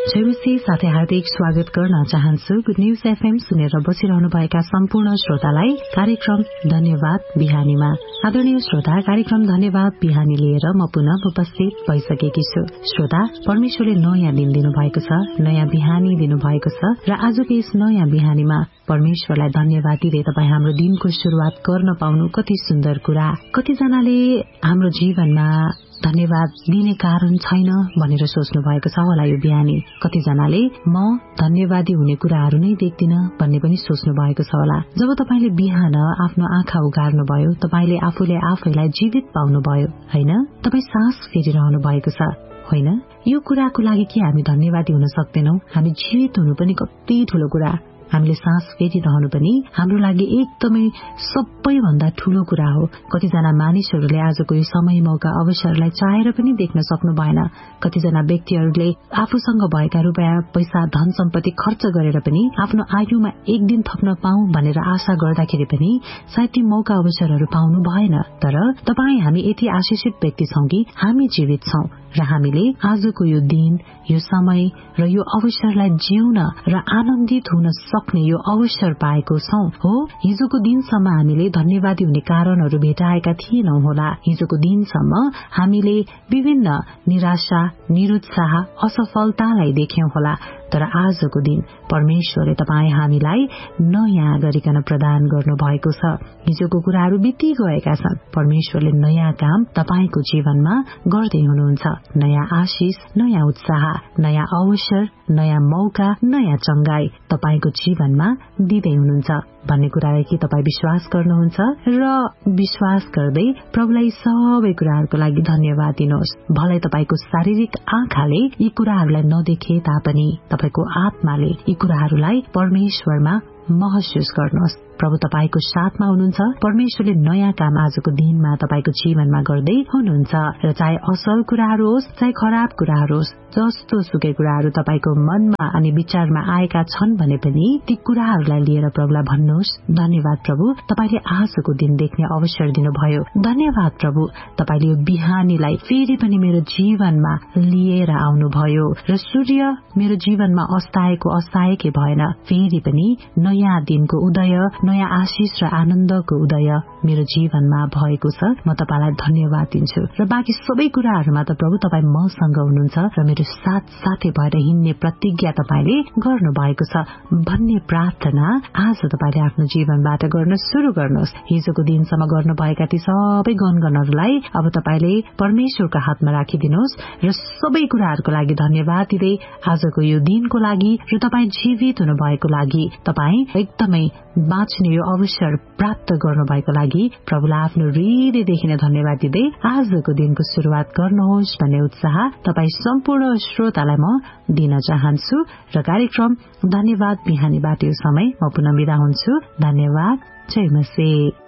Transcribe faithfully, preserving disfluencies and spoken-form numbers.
जयमसी साथै हार्दिक स्वागत गर्न चाहन्छु। गुड न्यूज एफएम सुनेर बसिरहनुभएका सम्पूर्ण श्रोतालाई कार्यक्रम धन्यवाद बिहानीमा। आदरणीय श्रोता, कार्यक्रम धन्यवाद बिहानी लिएर म पुनः उपस्थित भइसकेकी छु। श्रोता, परमेश्वरले नयाँ दिन दिनुभएको छ, नयाँ बिहानी दिनुभएको छ र आजको यस नयाँ बिहानीमा परमेश्वरलाई धन्यवाद दिँदै तपाईँ हाम्रो दिनको शुरूआत गर्न पाउनु कति सुन्दर कुरा। कतिजनाले हाम्रो जीवनमा धन्यवाद दिने कारण छैन भनेर सोच्नु भएको छ होला यो बिहानी। कतिजनाले म धन्यवादी हुने कुराहरू नै देख्दिन भन्ने पनि सोच्नु भएको छ होला। जब तपाईले बिहान आफ्नो आँखा उघार्नुभयो, तपाईले आफूले आफैलाई जीवित पाउनुभयो, हैन? तपाई सास फेरिरहनु भएको छ, होइन? यो कुराको लागि के हामी धन्यवादी हुन सक्दैनौ? हामी जीवित हुनु पनि कति ठूलो कुरा। हामीले सास फेरिरहनु पनि हाम्रो लागि एकदमै सबैभन्दा ठूलो कुरा हो। कतिजना मानिसहरूले आजको यो समय मौका अवसरलाई चाहेर पनि देख्न सक्नु भएन। कतिजना व्यक्तिहरूले आफूसँग भएका रुपैयाँ पैसा धन सम्पत्ति खर्च गरेर पनि आफ्नो आयुमा एक दिन थप्न पाऊँ भनेर आशा गर्दाखेरि पनि सायद ती मौका अवसरहरू पाउनु भएन। तर तपाईँ हामी यति आशिषित व्यक्ति छौं कि हामी जीवित छौं र हामीले आजको यो दिन, यो समय र यो अवसरलाई जिउन र आनन्दित हुन सक्ने यो अवसर पाएको छौं। हो, हिजोको दिनसम्म हामीले धन्यवादी हुने कारणहरू भेटाएका थिएनौं होला। हिजोको दिनसम्म हामीले विभिन्न निराशा, निरुत्साह, असफलतालाई देख्यौं होला। तर आजको दिन परमेश्वरले तपाईँ हामीलाई नयाँ गरिकन प्रदान गर्नु भएको छ। हिजोको कुराहरू बिति गएका छन्। परमेश्वरले नयाँ काम तपाईको जीवनमा गर्दै हुनुहुन्छ। नयाँ आशिष, नयाँ उत्साह, नयाँ अवसर, नयाँ मौका, नयाँ चंगाई तपाईको जीवनमा दिँदै हुनुहुन्छ भन्ने कुरालाई के तपाईँ विश्वास गर्नुहुन्छ? र विश्वास गर्दै प्रभुलाई सबै कुराहरूको लागि धन्यवाद दिनुहोस्। भलै तपाईको शारीरिक आँखाले यी कुराहरूलाई नदेखे तापनि तपाईको आत्माले यी कुराहरूलाई परमेश्वरमा महसुस गर्नुहोस्। प्रभु तपाईको साथमा हुनुहुन्छ। परमेश्वरले नयाँ काम आजको दिनमा तपाईको जीवनमा गर्दै हुनुहुन्छ। र चाहे असल कुराहरू होस्, चाहे खराब कुराहरू होस्, जस्तो सुकै कुराहरू तपाईको मनमा अनि विचारमा आएका छन् भने पनि ती कुराहरूलाई लिएर प्रभुलाई भन्नुहोस्, धन्यवाद प्रभु, तपाईले आजको दिन देख्ने अवसर दिनुभयो। धन्यवाद प्रभु, तपाईले यो बिहानीलाई फेरि पनि मेरो जीवनमा लिएर आउनुभयो र सूर्य मेरो जीवनमा अस्ताएको अस्ताएकै भएन। फेरि पनि नयाँ दिनको उदय, नयाँ आशिष र आनन्दको उदय मेरो जीवनमा भएको छ। म तपाईलाई धन्यवाद दिन्छु र बाँकी सबै कुराहरूमा त प्रभु तपाईँ मसँग हुनुहुन्छ र मेरो साथ साथै भएर हिँड्ने प्रतिज्ञा तपाईले गर्नु भएको छ भन्ने प्रार्थना आज तपाईले आफ्नो जीवनबाट गर्न शुरू गर्नुहोस्। हिजोको दिनसम्म गर्नुभएका ती सबै गणगणहरूलाई अब तपाईले परमेश्वरको हातमा राखिदिनुहोस् र सबै कुराहरूको लागि धन्यवाद दिँदै आजको यो दिनको लागि र तपाईँ जीवित हुनु भएको लागि, तपाईँ एकदमै बाँच्ने यो अवसर प्राप्त गर्नुभएको लागि प्रभुलाई आफ्नो हृदयदेखि नै धन्यवाद दिँदै आजको दिनको शुरूआत गर्नुहोस् भन्ने उत्साह तपाईँ सम्पूर्ण श्रोतालाई म दिन चाहन्छु। र कार्यक्रम धन्यवाद बिहानीबाट यो समय म पुनः बिदा हुन्छु। धन्यवाद। जय मसीह।